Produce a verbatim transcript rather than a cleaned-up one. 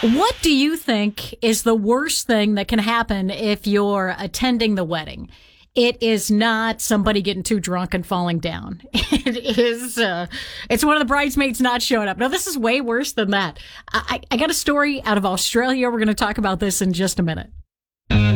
What do you think is the worst thing that can happen if you're attending the wedding? It is not somebody getting too drunk and falling down. It is, uh, it's one of the bridesmaids not showing up. Now, this is way worse than that. I, I got a story out of Australia. We're going to talk about this in just a minute.